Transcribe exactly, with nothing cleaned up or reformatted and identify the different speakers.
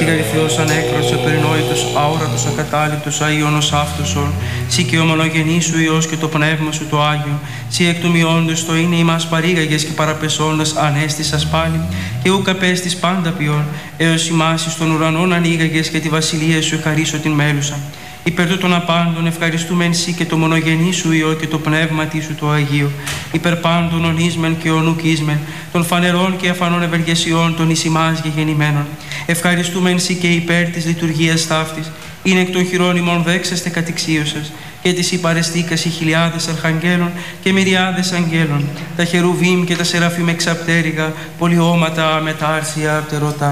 Speaker 1: Σιγαρη Θεός ανέκρος, απερινόητος, αόρατος, ακατάληπτος, αΐωνος αυτοσον, σι και ο μονογενής σου Υιός και το Πνεύμα σου το Άγιο, σι εκ του μειόντος το είναι ημάς παρήγαγες και παραπεσόντας ανέστησας πάλι, και ούκ απέστης πάντα ποιόν, έως ημάς εις των ουρανών ανοίγαγες και τη βασιλεία σου εχαρίσω την μέλουσα. Υπέρ τούτων απάντων ευχαριστούμεν σοι και το μονογενή σου Υιό και το Πνεύμα σου το Αγίο, υπέρ πάντων ονείσμεν και ονουκίσμεν, των φανερών και αφανών ευεργεσιών των εις ημάς γεγεννημένων. Ευχαριστούμεν σοι και υπέρ της λειτουργίας ταύτης, είναι εκ των χειρών ημών δέξαστε κατηξίωσας, και της υπαρεστήκας οι χιλιάδες αρχαγγέλων και μυριάδες αγγέλων, τα χερουβίμ και τα σεραφείμ εξαπτέρυγα, πολυώματα μετάρσια απτερωτά.